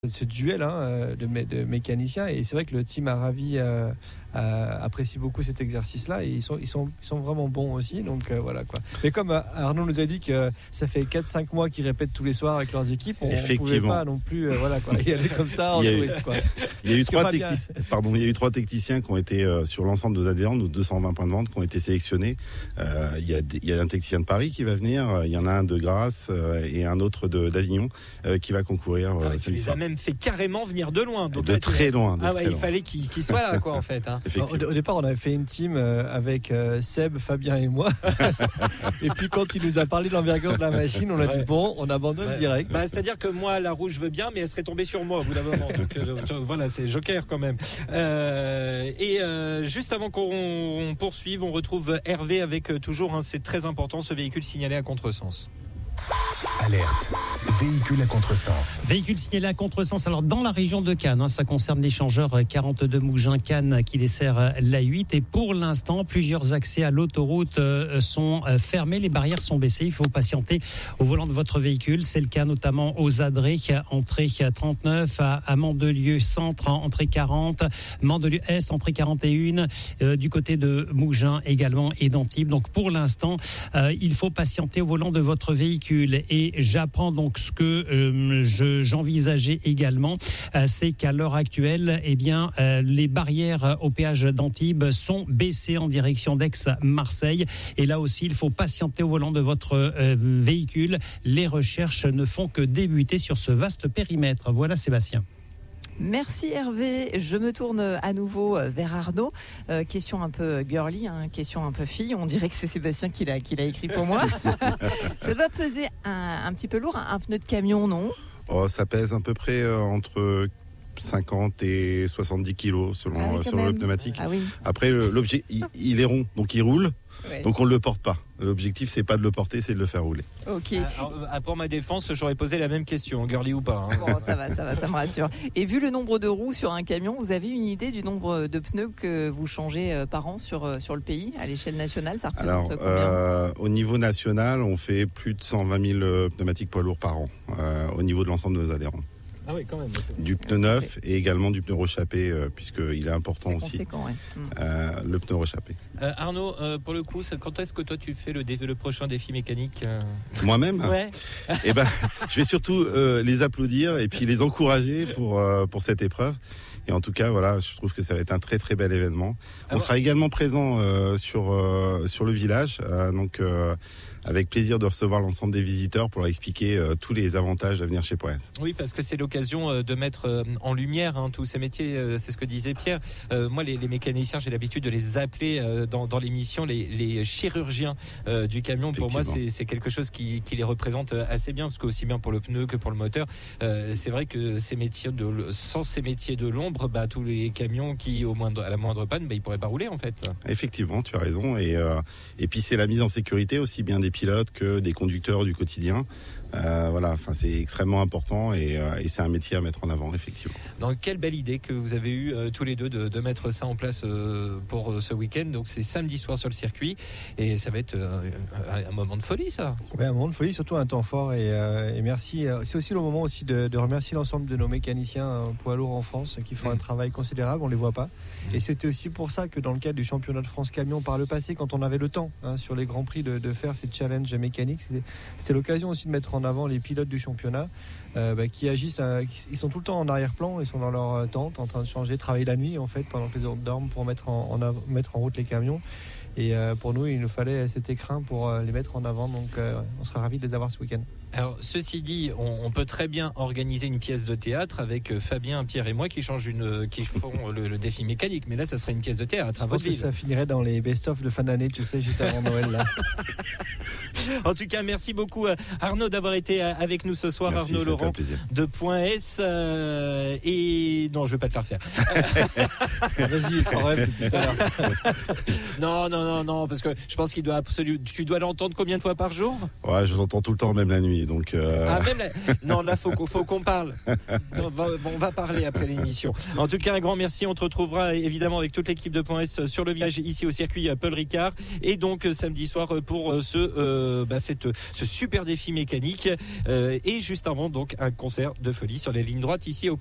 ce duel de mécaniciens, et c'est vrai que le team Aravi apprécie beaucoup cet exercice-là, et ils sont vraiment bons aussi, donc voilà quoi. Mais comme Arnaud nous a dit que ça fait 4-5 mois qu'ils répètent tous les soirs avec leurs équipes, on ne pouvait pas non plus y aller comme ça en touriste quoi. Il y a eu 3 techniciens qui ont été sur l'ensemble de nos adhérents, nos 220 points de vente qui ont été sélectionnés. Il y a un technicien de Paris qui va venir, il y en a un de Grasse et un autre d'Avignon qui va concourir. Tu les as même fait carrément venir de loin. Donc de très loin. Il fallait qu'ils soient là quoi en fait. Au départ, on avait fait une team avec Seb, Fabien et moi. Et puis quand il nous a parlé de l'envergure de la machine, on a dit bon, on abandonne direct. C'est-à-dire que moi, la rouge, je veux bien, mais elle serait tombée sur moi au bout d'un moment. Donc voilà, c'est joker quand même. Juste avant qu'on poursuive, on retrouve Hervé avec toujours, c'est très important, ce véhicule signalé à contresens. Alerte. Véhicule à contresens. Véhicule signalé à contresens. Alors dans la région de Cannes, ça concerne l'échangeur 42 Mougins-Cannes qui dessert l'A8. Et pour l'instant, plusieurs accès à l'autoroute sont fermés. Les barrières sont baissées. Il faut patienter au volant de votre véhicule. C'est le cas notamment aux Adrets, entrée 39, à Mandelieu Centre, entrée 40, Mandelieu Est, entrée 41, du côté de Mougins également et d'Antibes. Donc pour l'instant, il faut patienter au volant de votre véhicule. Et j'apprends donc ce que j'envisageais également, c'est qu'à l'heure actuelle, les barrières au péage d'Antibes sont baissées en direction d'Aix-Marseille. Et là aussi, il faut patienter au volant de votre véhicule. Les recherches ne font que débuter sur ce vaste périmètre. Voilà Sébastien. Merci Hervé. Je me tourne à nouveau vers Arnaud. Question un peu girly, question un peu fille. On dirait que c'est Sébastien qui l'a écrit pour moi. Ça doit peser un petit peu lourd, un pneu de camion, non ? Ça pèse à peu près entre 50 et 70 kilos selon le pneumatique. Ah oui. Après, l'objet, il est rond, donc il roule. Ouais. Donc on ne le porte pas. L'objectif, c'est pas de le porter, c'est de le faire rouler. Ok. Pour ma défense, j'aurais posé la même question, girly ou pas. Bon, ça va, ça me rassure. Et vu le nombre de roues sur un camion, vous avez une idée du nombre de pneus que vous changez par an sur le pays, à l'échelle nationale, ça représente combien ? Au niveau national, on fait plus de 120 000 pneumatiques poids lourds par an, au niveau de l'ensemble de nos adhérents. Ah oui, quand même. Du pneu neuf et également du pneu rechappé, puisqu'il est important aussi. Ouais. Le pneu rechappé. Arnaud, pour le coup, quand est-ce que toi tu fais le prochain défi mécanique ? Moi-même ? Ouais. Je vais surtout les applaudir et puis les encourager pour cette épreuve. Et en tout cas, voilà, je trouve que ça va être un très très bel événement. On sera également présent sur le village, avec plaisir de recevoir l'ensemble des visiteurs pour leur expliquer tous les avantages de venir chez Poes. Oui, parce que c'est l'occasion de mettre en lumière tous ces métiers, c'est ce que disait Pierre. Moi, les mécaniciens, j'ai l'habitude de les appeler dans l'émission les chirurgiens du camion. Pour moi, c'est quelque chose qui les représente assez bien, parce que aussi bien pour le pneu que pour le moteur. C'est vrai que sans ces métiers de l'ombre, tous les camions qui, à la moindre panne, ils pourraient pas rouler en fait. Effectivement, tu as raison. Et puis c'est la mise en sécurité aussi bien des pilotes que des conducteurs du quotidien. C'est extrêmement important et c'est un métier à mettre en avant, effectivement. Donc, quelle belle idée que vous avez eue tous les deux de mettre ça en place pour ce week-end. Donc, c'est samedi soir sur le circuit et ça va être un moment de folie, ça. Oui, un moment de folie, surtout un temps fort et merci. C'est aussi le moment aussi de remercier l'ensemble de nos mécaniciens poids lourds en France qui font un travail considérable, on les voit pas. Et c'était aussi pour ça que dans le cadre du championnat de France camion par le passé, quand on avait le temps sur les grands prix de faire ces challenges mécaniques, c'était l'occasion aussi de mettre en avant les pilotes du championnat qui agissent, ils sont tout le temps en arrière-plan, ils sont dans leur tente en train de changer, travailler la nuit en fait pendant que les autres dorment pour mettre en route les camions. Et pour nous, il nous fallait cet écrin pour les mettre en avant, donc on serait ravis de les avoir ce week-end. Alors, ceci dit, on peut très bien organiser une pièce de théâtre avec Fabien, Pierre et moi qui font le défi mécanique. Mais là, ça serait une pièce de théâtre. Je pense que ça finirait dans les best-of de fin d'année, tu sais, juste avant Noël. Là. En tout cas, merci beaucoup Arnaud d'avoir été avec nous ce soir. Merci, Arnaud Laurent de Point S. Et non, je vais pas te la refaire. Vas-y, t'en rêves depuis tout à l'heure. Non, parce que je pense tu dois l'entendre combien de fois par jour ? Ouais, je l'entends tout le temps, même la nuit. Denis. Donc, non, là, faut qu'on parle. On va parler après l'émission. En tout cas, un grand merci. On te retrouvera évidemment avec toute l'équipe de Point S sur le village ici au circuit Paul Ricard. Et donc, samedi soir pour ce super défi mécanique. Et juste avant, donc, un concert de folie sur les lignes droites ici au